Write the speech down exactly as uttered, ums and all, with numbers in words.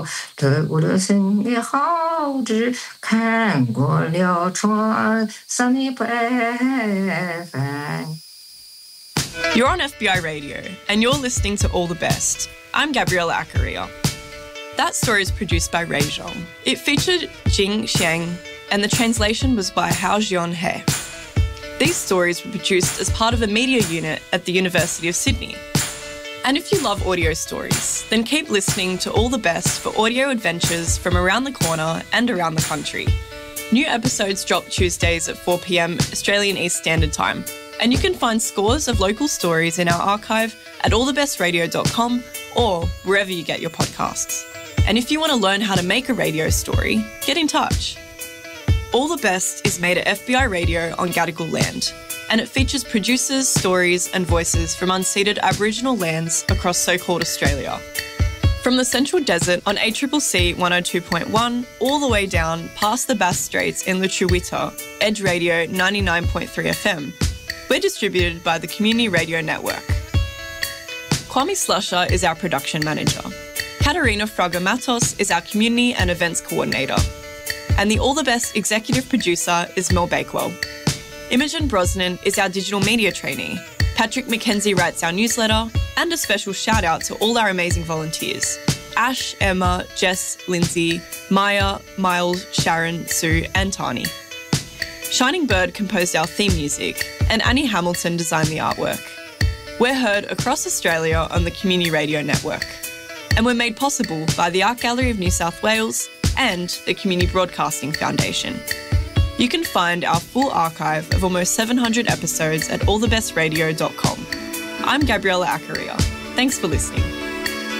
过，得过的心里好，只看过了船上的白帆。 You're on F B I Radio, and you're listening to All the Best. I'm Gabriella Accaria. That story is produced by Ray Zhong. It featured Jing Xiang, and the translation was by Hao Jian He. These stories were produced as part of a media unit at the University of Sydney. And if you love audio stories, then keep listening to All the Best for audio adventures from around the corner and around the country. New episodes drop Tuesdays at four p m Australian East Standard Time, and you can find scores of local stories in our archive at all the best radio dot com or wherever you get your podcasts. And if you want to learn how to make a radio story, get in touch. All the Best is made at F B I Radio on Gadigal land, and it features producers, stories and voices from unceded Aboriginal lands across so-called Australia. From the Central Desert on A C C C one oh two point one all the way down past the Bass Straits in Lutruwita, Edge Radio ninety-nine point three F M. We're distributed by the Community Radio Network. Kwame Slusher is our production manager. Katerina Fraga-Matos is our community and events coordinator. And the All the Best executive producer is Mel Bakewell. Imogen Brosnan is our digital media trainee. Patrick McKenzie writes our newsletter, and a special shout out to all our amazing volunteers: Ash, Emma, Jess, Lindsay, Maya, Miles, Sharon, Sue and Tani. Shining Bird composed our theme music, and Annie Hamilton designed the artwork. We're heard across Australia on the Community Radio Network, and we're made possible by the Art Gallery of New South Wales and the Community Broadcasting Foundation. You can find our full archive of almost seven hundred episodes at all the best radio dot com. I'm Gabriella Accaria. Thanks for listening.